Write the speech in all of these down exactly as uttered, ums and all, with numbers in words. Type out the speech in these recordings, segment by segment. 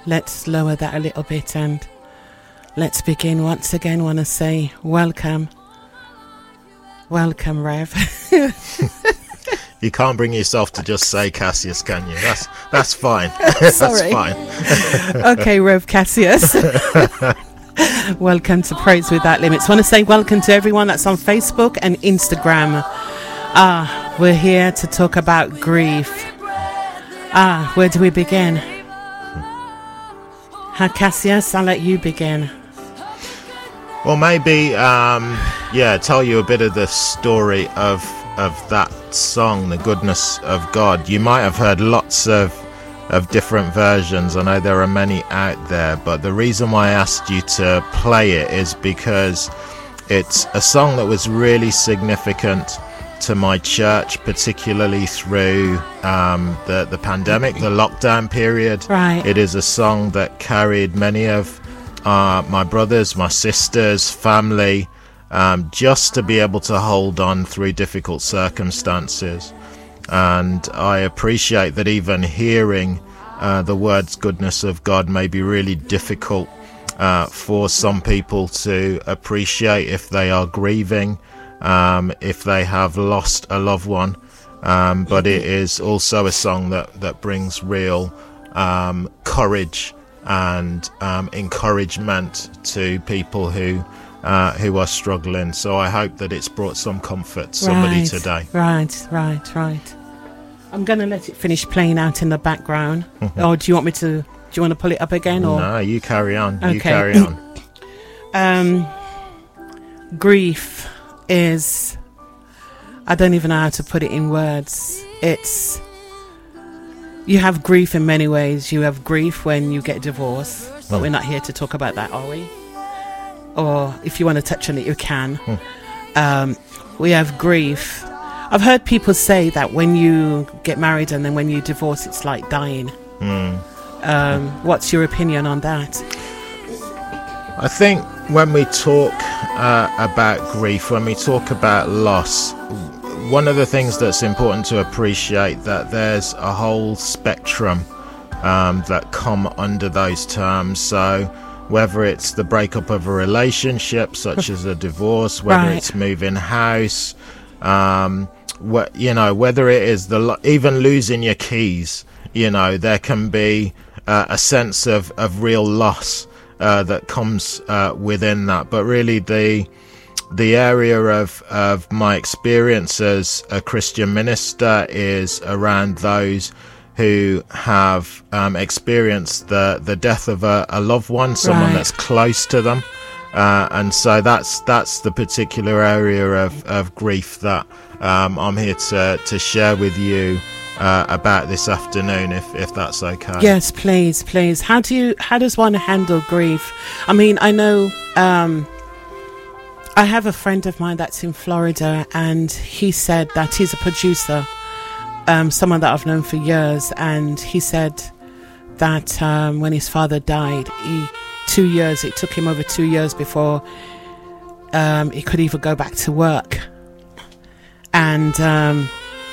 let's lower that a little bit and let's begin once again. Want to say welcome. Welcome, Rev. You can't bring yourself to just say Cassius, can you? That's that's fine. That's fine. Okay, Rev Cassius. Welcome to Praise Without Limits. I want to say welcome to everyone that's on Facebook and Instagram. Ah, we're here to talk about grief. Ah, where do we begin? Huh, Cassius, I'll let you begin. Well, maybe, um, yeah, tell you a bit of the story of of that song, The Goodness of God. You might have heard lots of of different versions. I know there are many out there, but the reason why I asked you to play it is because it's a song that was really significant to my church, particularly through um, the, the pandemic, the lockdown period. Right. It is a song that carried many of uh, my brothers, my sisters, family, um, just to be able to hold on through difficult circumstances. And I appreciate that even hearing uh, the words goodness of God may be really difficult uh, for some people to appreciate if they are grieving, um, if they have lost a loved one. Um, but it is also a song that, that brings real um, courage and um, encouragement to people who uh, who are struggling. So I hope that it's brought some comfort to somebody right, today. Right, right, right. I'm going to let it finish playing out in the background. Or do you want me to, do you want to pull it up again? Or? No, you carry on. Okay. You carry on. um, grief is, I don't even know how to put it in words. It's, you have grief in many ways. You have grief when you get divorced, but Mm. we're not here to talk about that, are we? Or if you want to touch on it, you can. Mm. Um, we have grief. I've heard people say that when you get married and then when you divorce, it's like dying. Mm. Um, what's your opinion on that? I think when we talk uh, about grief, when we talk about loss, one of the things that's important to appreciate that there's a whole spectrum um, that come under those terms. So whether it's the breakup of a relationship, such as a divorce, whether Right. it's moving house, um, wh- you know, whether it is the lo- even losing your keys, you know, there can be uh, a sense of, of real loss uh, that comes uh, within that. But really the the area of, of my experience as a Christian minister is around those who have um, experienced the, the death of a, a loved one, someone Right. that's close to them. Uh, and so that's that's the particular area of, of grief that um, I'm here to, to share with you uh, about this afternoon, if, if that's okay. Yes, please, please. How do you? How does one handle grief? I mean, I know. Um, I have a friend of mine that's in Florida, and he said that he's a producer, um, someone that I've known for years, and he said that um, when his father died, he two years. It took him over two years before um, he could even go back to work. And um,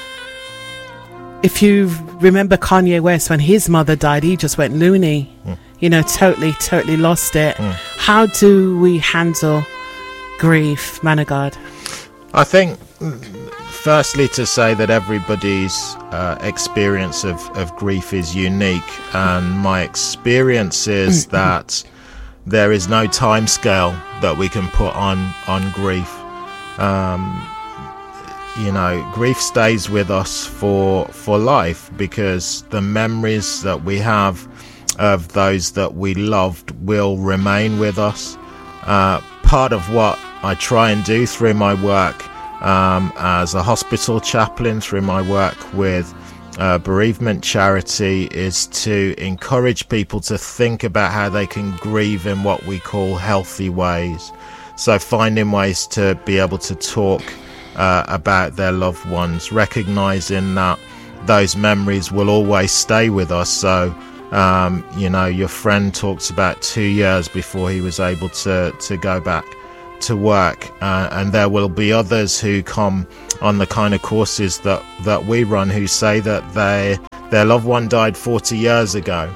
if you remember Kanye West, when his mother died, he just went loony. Mm. You know, totally, totally lost it. Mm. How do we handle grief, man of God? I think, firstly, to say that everybody's uh, experience of, of grief is unique, and my experience is that there is no time scale that we can put on, on grief. Um, you know, grief stays with us for for life, because the memories that we have of those that we loved will remain with us. Uh, part of what I try and do through my work um, as a hospital chaplain, through my work with uh, bereavement charity, is to encourage people to think about how they can grieve in what we call healthy ways. So finding ways to be able to talk uh, about their loved ones, recognizing that those memories will always stay with us. So um, you know, your friend talks about two years before he was able to to go back to work, uh, and there will be others who come on the kind of courses that that we run who say that they their loved one died forty years ago,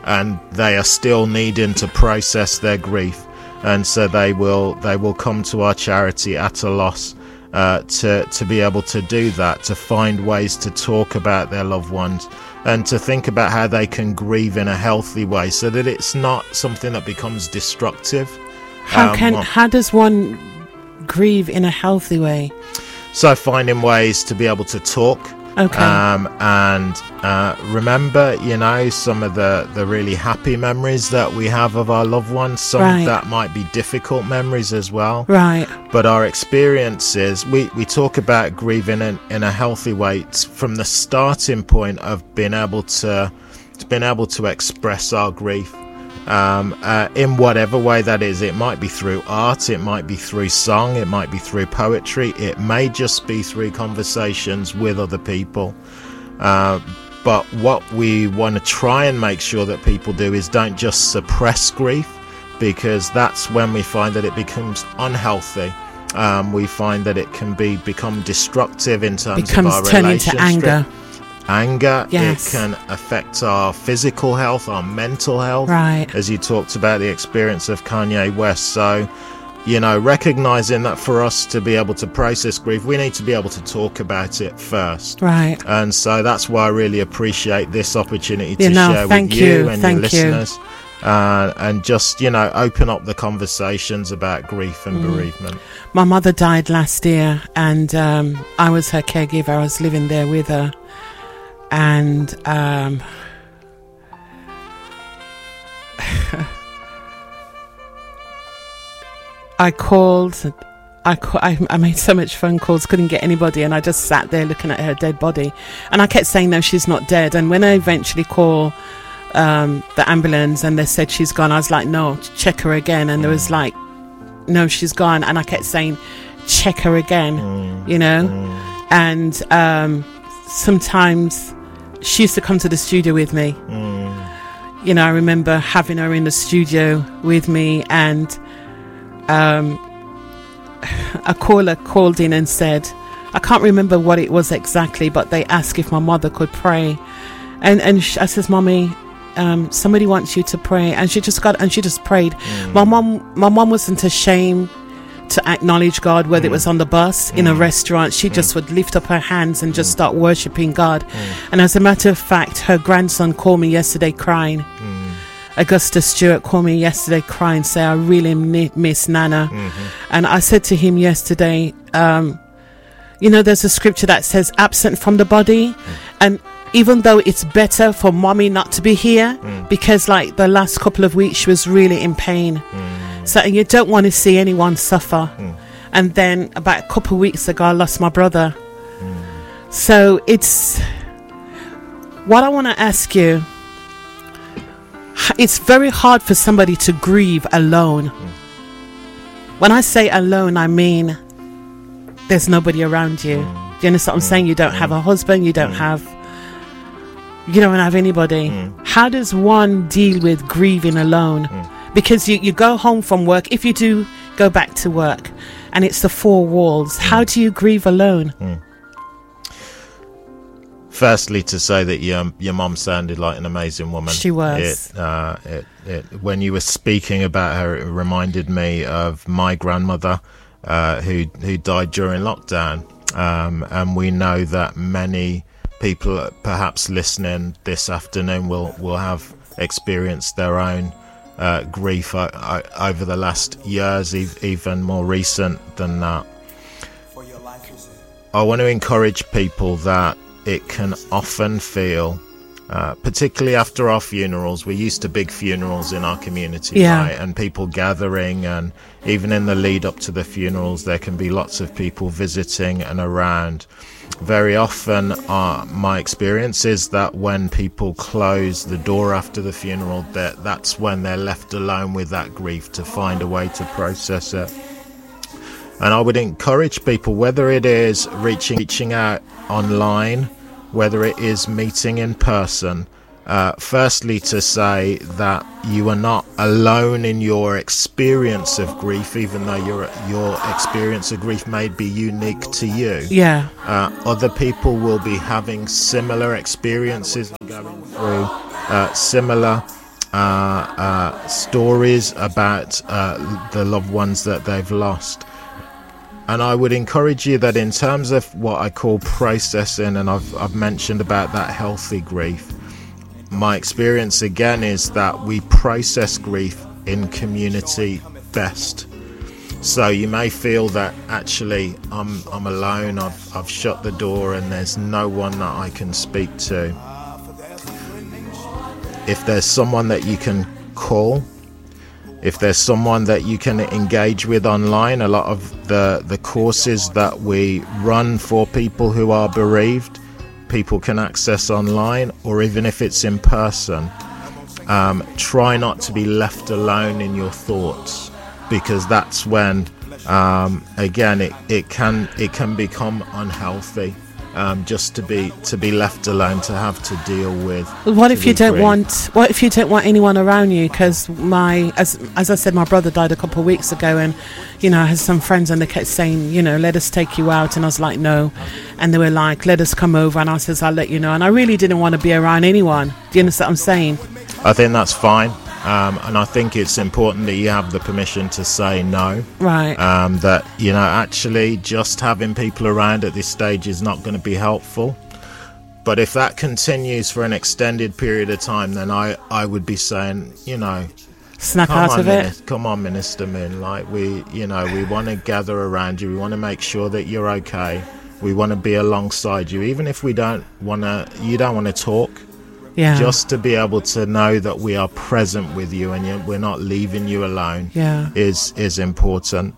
and they are still needing to process their grief, and so they will they will come to our charity at a loss uh, to to be able to do that, to find ways to talk about their loved ones and to think about how they can grieve in a healthy way, so that it's not something that becomes destructive. How um, can how does one grieve in a healthy way? So finding ways to be able to talk. Okay. Um, and uh, remember, you know, some of the, the really happy memories that we have of our loved ones. Some Right. that might be difficult memories as well. Right. But our experiences, we, we talk about grieving in, in a healthy way t- from the starting point of being able to, to being able to express our grief. Um, uh, in whatever way that is. It might be through art, it might be through song, it might be through poetry, it may just be through conversations with other people. Uh, but what we want to try and make sure that people do is don't just suppress grief, because that's when we find that it becomes unhealthy. Um, we find that it can be become destructive in terms Becomes of our turn relationship. into anger. Anger, Yes. it can affect our physical health, our mental health, Right. as you talked about the experience of Kanye West. So, you know, recognizing that for us to be able to process grief, we need to be able to talk about it first. Right. And so that's why I really appreciate this opportunity to You know, share thank with you, you, and thank your you. listeners. Uh, and just, you know, open up the conversations about grief and Mm. bereavement. My mother died last year, and um, I was her caregiver. I was living there with her. And um, I called, I, ca- I I made so much phone calls, couldn't get anybody, and I just sat there looking at her dead body. And I kept saying, no, she's not dead. And when I eventually called um, the ambulance and they said she's gone, I was like, no, check her again. And there was like, no, she's gone. And I kept saying, check her again, Mm. you know. Mm. And um, sometimes she used to come to the studio with me. Mm. You know, I remember having her in the studio with me, and um, a caller called in and said, I can't remember what it was exactly, but they asked if my mother could pray. And and sh- I says, Mommy, um, somebody wants you to pray. And she just got, and she just prayed. Mm. My mom, my mom wasn't ashamed to acknowledge God, whether Mm. it was on the bus, in a restaurant. She just would lift up her hands and just start worshipping God. And as a matter of fact, her grandson called me yesterday crying. Mm. Augustus Stewart called me yesterday crying, say, I really mi- miss Nana. Mhm. And I said to him yesterday, um, you know, there's a scripture that says absent from the body. And even though it's better for mommy not to be here, Mm. because like the last couple of weeks she was really in pain. Mm. So you don't want to see anyone suffer. Mm. And then about a couple of weeks ago, I lost my brother. So it's what I want to ask you. It's very hard for somebody to grieve alone. When I say alone, I mean there's nobody around you. Do you understand what I'm saying? You don't have a husband. You don't have. You don't have anybody. How does one deal with grieving alone? Because you, you go home from work, if you do go back to work, and it's the four walls, how do you grieve alone? Mm. Firstly, to say that your your mum sounded like an amazing woman. She was. It, uh, it, it, when you were speaking about her, it reminded me of my grandmother, uh, who who died during lockdown. Um, and we know that many people, perhaps listening this afternoon, will will have experienced their own uh, grief o- o- over the last years, e- even more recent than that. I want to encourage people that it can often feel, uh, particularly after our funerals, we're used to big funerals in our community, Yeah. right? And people gathering, and even in the lead up to the funerals, there can be lots of people visiting and around. Very often, uh, my experience is that when people close the door after the funeral, that that's when they're left alone with that grief to find a way to process it. And I would encourage people, whether it is reaching reaching out online, whether it is meeting in person, uh, firstly to say that you are not alone in your experience of grief, even though your your experience of grief may be unique to you. Yeah. Uh, other people will be having similar experiences, going through uh, similar uh, uh, stories about uh, the loved ones that they've lost. And I would encourage you that in terms of what I call processing, and I've, I've mentioned about that healthy grief, my experience again is that we process grief in community best. So you may feel that actually I'm I'm alone, I've I've shut the door and there's no one that I can speak to. If there's someone that you can call, if there's someone that you can engage with online, a lot of the, the courses that we run for people who are bereaved, people can access online, or even if it's in person. Um, try not to be left alone in your thoughts, because that's when, um, again, it, it can it can become unhealthy. Um, just to be to be left alone, to have to deal with. What if you don't grief. want? What if you don't want anyone around you? Because my, as as I said, my brother died a couple of weeks ago, and you know, I had some friends, and they kept saying, you know, let us take you out, and I was like, no, and they were like, let us come over, and I says, I'll let you know, and I really didn't want to be around anyone. Do you understand what I'm saying? I think that's fine. Um, and I think it's important that you have the permission to say no. Right. Um, that, you know, actually just having people around at this stage is not going to be helpful. But if that continues for an extended period of time, then I, I would be saying, you know, snap out on, of it. Minister, come on, Minister Min. Like, we, you know, we want to gather around you. We want to make sure that you're okay. We want to be alongside you, even if we don't want to, you don't want to talk. Yeah. Just to be able to know that we are present with you and you, we're not leaving you alone, yeah. is is important.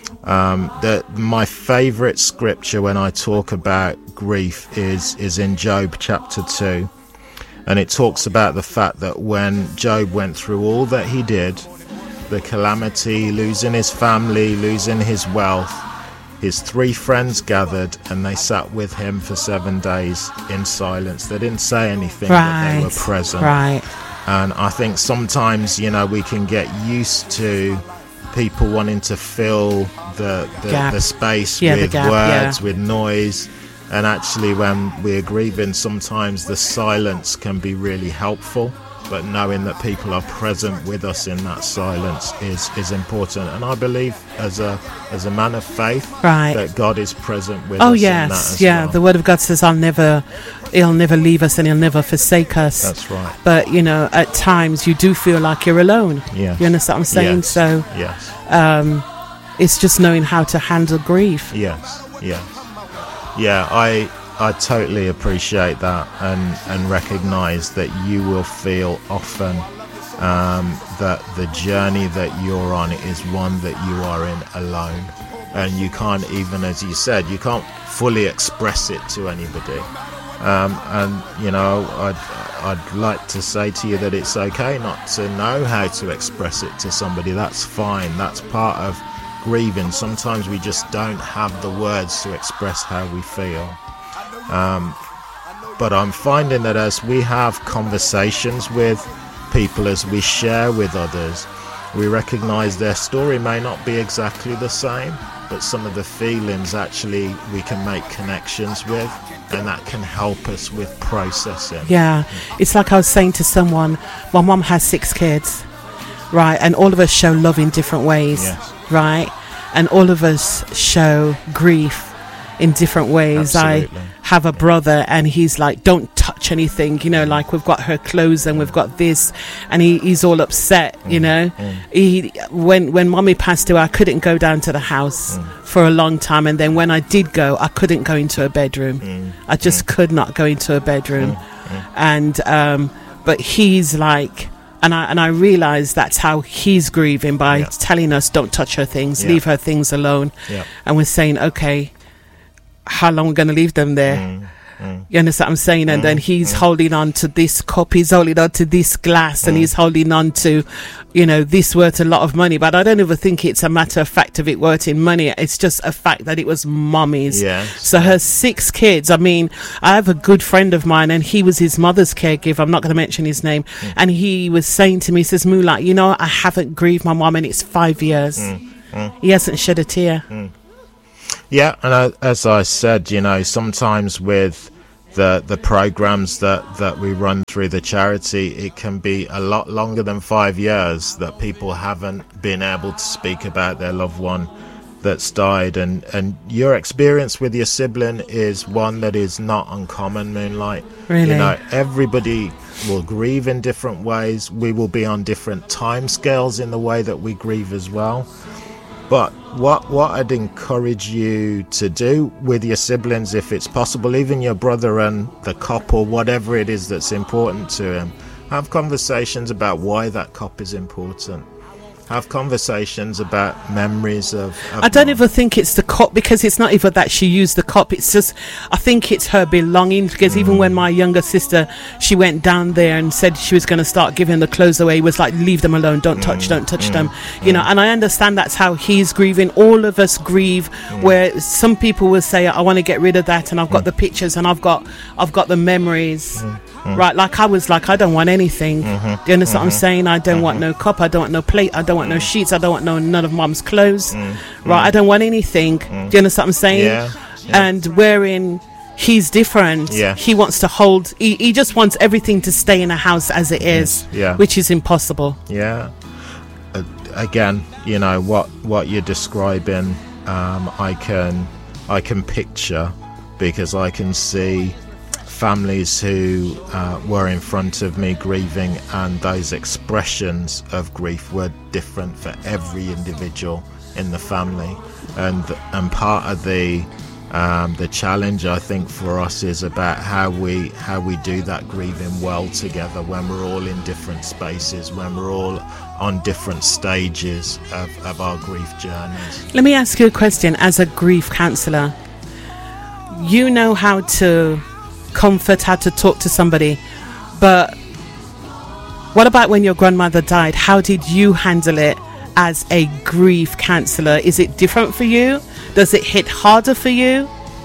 Um, that my favourite scripture when I talk about grief is is in Job chapter two, and it talks about the fact that when Job went through all that he did, the calamity, losing his family, losing his wealth, his three friends gathered and they sat with him for seven days in silence. They didn't say anything, right. but they were present. Right. And I think sometimes, you know, we can get used to people wanting to fill the the, the space yeah, with the gap, words, yeah. with noise. And actually, when we're grieving, sometimes the silence can be really helpful. But knowing that people are present with us in that silence is, is important. And I believe as a as a man of faith, right. that God is present with oh, us yes. in that as yeah. well. The Word of God says, "I'll never, He'll never leave us and He'll never forsake us." That's right. But you know, at times you do feel like you're alone. Yeah. You understand what I'm saying? Yes. So, yes. Um, it's just knowing how to handle grief. Yes. Yes. Yeah. I. I totally appreciate that and, and recognise that you will feel often um, that the journey that you're on is one that you are in alone. And you can't even, as you said, you can't fully express it to anybody. Um, and, you know, I'd, I'd like to say to you that it's okay not to know how to express it to somebody. That's fine. That's part of grieving. Sometimes we just don't have the words to express how we feel. Um, but I'm finding that as we have conversations with people, as we share with others, we recognize their story may not be exactly the same, but some of the feelings actually we can make connections with, and that can help us with processing. Yeah, it's like I was saying to someone, my mum has six kids, right, and all of us show love in different ways, yes. right, and all of us show grief in different ways. Absolutely. I have a brother and he's like, don't touch anything, you know, like we've got her clothes and we've got this, and he, he's all upset, you know. mm. He when when mommy passed away, I couldn't go down to the house mm. for a long time, and then when I did go, I couldn't go into a bedroom. mm. I just mm. could not go into a bedroom. mm. Mm. And um but he's like, and I and I realized that's how he's grieving, by yeah. telling us don't touch her things, yeah. leave her things alone. yeah. And we're saying, okay, how long we're going to leave them there? mm. Mm. You understand what I'm saying? And mm. then he's mm. holding on to this cup, he's holding on to this glass, mm. and he's holding on to, you know, this worth a lot of money. But I don't ever think it's a matter of fact of it worth in money. It's just a fact that it was mommy's. Yes. So her six kids, I mean, I have a good friend of mine and he was his mother's caregiver. I'm not going to mention his name. Mm. And he was saying to me, he says, Moolah, you know, I haven't grieved my mom and it's five years. Mm. Mm. He hasn't shed a tear. Mm. Yeah, and uh, as I said, you know, sometimes with the the programs that that we run through the charity, it can be a lot longer than five years that people haven't been able to speak about their loved one that's died. And and your experience with your sibling is one that is not uncommon, Moonlight. Really? You know, everybody will grieve in different ways. We will be on different time scales in the way that we grieve as well. But what what I'd encourage you to do with your siblings, if it's possible, even your brother and the cop or whatever it is that's important to him, have conversations about why that cop is important. Have conversations about memories of, of I don't mom. even think it's the cop, because it's not even that she used the cop. It's just, I think it's her belongings, because mm. even when my younger sister, she went down there and said she was going to start giving the clothes away, it was like, leave them alone, don't touch, mm. don't touch mm. them. You mm. know, and I understand that's how he's grieving. All of us grieve, mm. where some people will say, I want to get rid of that, and I've got mm. the pictures and I've got, I've got the memories. Mm. Mm. Right, like I was like, I don't want anything. Mm-hmm. Do you understand mm-hmm. what I'm saying? I don't mm-hmm. want no cup, I don't want no plate, I don't want no sheets, I don't want no none of mum's clothes. Mm-hmm. Right, I don't want anything. Mm-hmm. Do you understand what I'm saying? Yeah. Yeah. And wherein he's different, yeah. he wants to hold, he, he just wants everything to stay in a house as it is, yeah. which is impossible. Yeah. Uh, again, you know, what what you're describing, um, I can I can picture, because I can see families who uh, were in front of me grieving, and those expressions of grief were different for every individual in the family. And and part of the um, the challenge, I think, for us is about how we how we do that grieving well together, when we're all in different spaces, when we're all on different stages of, of our grief journeys. Let me ask you a question. As a grief counsellor, you know how to comfort, how to talk to somebody, but what about when your grandmother died? How did you handle it as a grief counsellor? Is it different for you? Does it hit harder for you?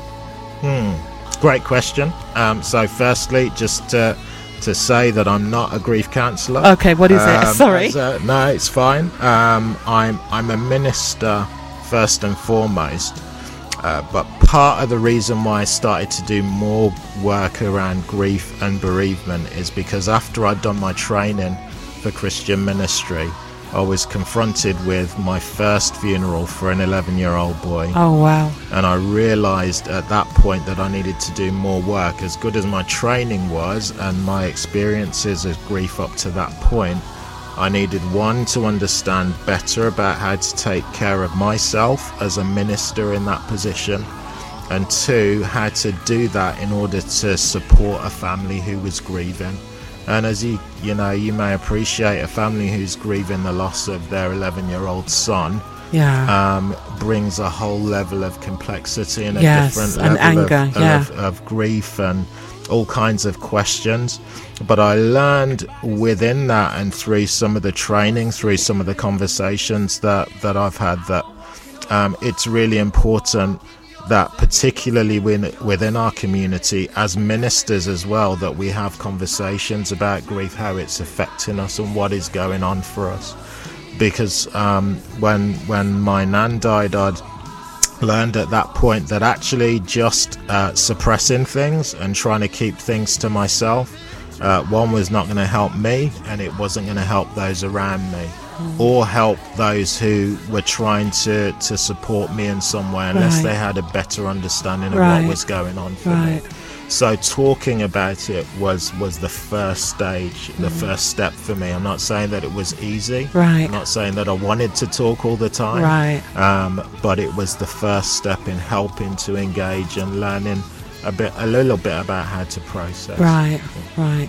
Hmm great question. Um so firstly, just to to say that I'm not a grief counsellor. Okay, what is um, it? Sorry. A, no, it's fine. um I'm I'm a minister first and foremost. Uh, but part of the reason why I started to do more work around grief and bereavement is because after I'd done my training for Christian ministry, I was confronted with my first funeral for an eleven year old boy. Oh wow. And I realized at that point that I needed to do more work. As good as my training was and my experiences of grief up to that point, I needed, one, to understand better about how to take care of myself as a minister in that position, and two, how to do that in order to support a family who was grieving. And as you you know, you may appreciate, a family who's grieving the loss of their eleven year old son, yeah, um, brings a whole level of complexity and a yes, different and level anger, of, yeah. of, of grief and all kinds of questions. But I learned within that, and through some of the training, through some of the conversations that, that I've had, that um, it's really important that, particularly within, within our community, as ministers as well, that we have conversations about grief, how it's affecting us and what is going on for us. Because um, when when my nan died, I'd learned at that point that actually just uh, suppressing things and trying to keep things to myself, uh, one, was not going to help me, and it wasn't going to help those around me, mm. or help those who were trying to, to support me in some way, unless right. they had a better understanding of right. what was going on for right. me. So talking about it was, was the first stage, the mm. first step for me. I'm not saying that it was easy. Right. I'm not saying that I wanted to talk all the time. Right. Um, but it was the first step in helping to engage and learning a bit, a little bit about how to process. Right. Right.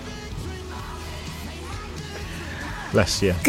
Bless you.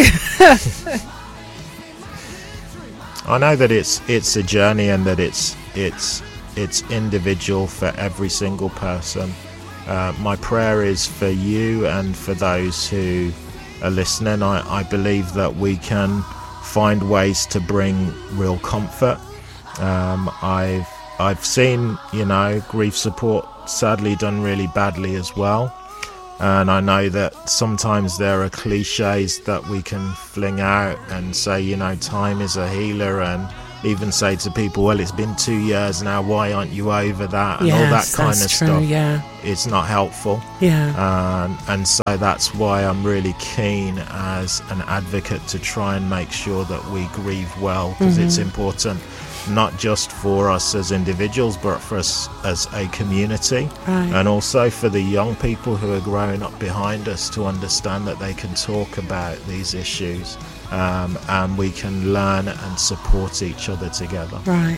I know that it's it's a journey, and that it's it's. It's individual for every single person. Uh, my prayer is for you and for those who are listening. I, I believe that we can find ways to bring real comfort. Um, I've I've seen, you know, grief support sadly done really badly as well. And I know that sometimes there are cliches that we can fling out and say, you know, time is a healer, and even say to people, well, it's been two years now, why aren't you over that, and yes, all that kind that's of true, stuff. yeah. It's not helpful. Yeah. Um, and so that's why I'm really keen as an advocate to try and make sure that we grieve well, because mm-hmm. it's important not just for us as individuals, but for us as a community, right. and also for the young people who are growing up behind us to understand that they can talk about these issues, um, and we can learn and support each other together. Right.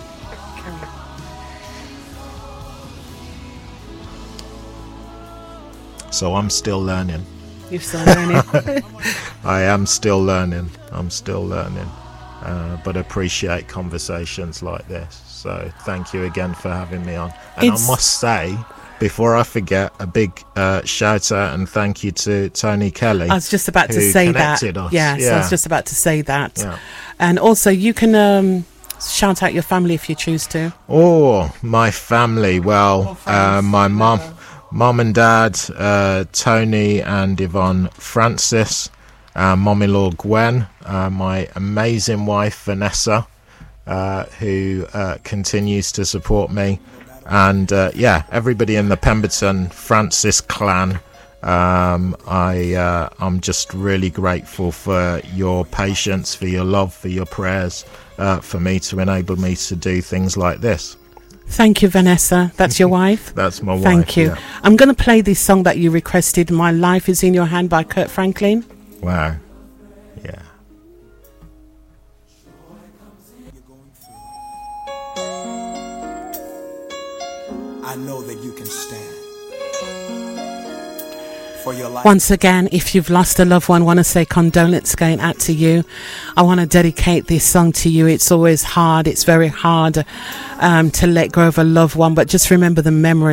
So I'm still learning. You're still learning. I am still learning. I'm still learning. Uh, but appreciate conversations like this. So thank you again for having me on. And it's... I must say, before I forget, a big uh, shout out and thank you to Tony Kelly. I was just about to say that. Us. Yes, yeah, I was just about to say that. Yeah. And also, you can um, shout out your family if you choose to. Oh, my family. Well, uh, my mum, mum and dad, uh, Tony and Yvonne Francis. Uh, mum-in-law Gwen, uh, my amazing wife Vanessa, uh, who uh, continues to support me, and uh, yeah, everybody in the Pemberton Francis clan. Um, I uh, I'm just really grateful for your patience, for your love, for your prayers, uh, for me to enable me to do things like this. Thank you, Vanessa. That's your wife? That's my wife. Thank you. Yeah. I'm going to play this song that you requested, My Life Is in Your Hand by Kirk Franklin. Wow. Yeah. I know that you can stand for your life. Once again, if you've lost a loved one, I want to say condolence going out to you. I want to dedicate this song to you. It's always hard. It's very hard um, to let go of a loved one, but just remember the memory